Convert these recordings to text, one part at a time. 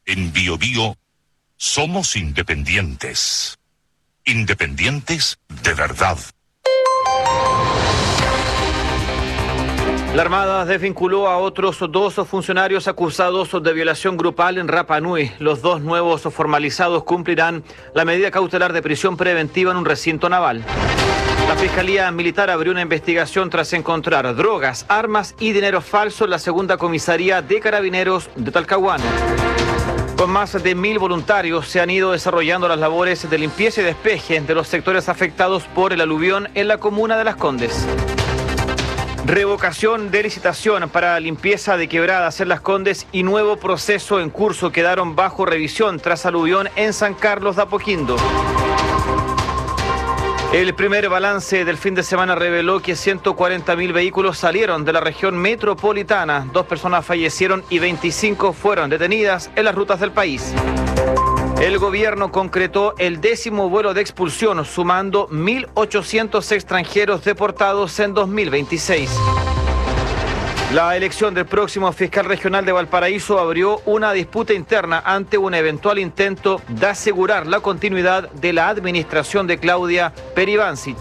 En Bio Bio somos independientes. Independientes de verdad. La Armada desvinculó a otros 2 funcionarios acusados de violación grupal en Rapa Nui. Los 2 nuevos formalizados cumplirán la medida cautelar de prisión preventiva en un recinto naval. La Fiscalía Militar abrió una investigación tras encontrar drogas, armas y dinero falso en la segunda comisaría de Carabineros de Talcahuano. Con más de 1.000 voluntarios se han ido desarrollando las labores de limpieza y despeje de los sectores afectados por el aluvión en la comuna de Las Condes. Revocación de licitación para limpieza de quebradas en Las Condes y nuevo proceso en curso quedaron bajo revisión tras aluvión en San Carlos de Apoquindo. El primer balance del fin de semana reveló que 140.000 vehículos salieron de la región metropolitana. 2 personas fallecieron y 25 fueron detenidas en las rutas del país. El gobierno concretó el 10º vuelo de expulsión, sumando 1.800 extranjeros deportados en 2026. La elección del próximo fiscal regional de Valparaíso abrió una disputa interna ante un eventual intento de asegurar la continuidad de la administración de Claudia Peribancic.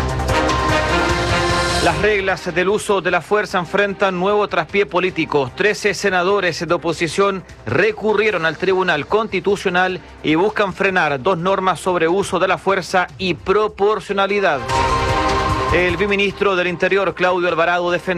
Las reglas del uso de la fuerza enfrentan nuevo traspié político. 13 senadores de oposición recurrieron al Tribunal Constitucional y buscan frenar 2 normas sobre uso de la fuerza y proporcionalidad. El viceministro del Interior, Claudio Alvarado, defendió